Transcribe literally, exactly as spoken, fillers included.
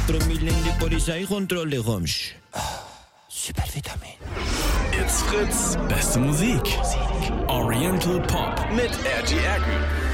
Promille in die Polizeikontrolle kommst. Super Vitamin. It's Fritz. Beste Musik. Oriental Pop. Mit R G Ergün.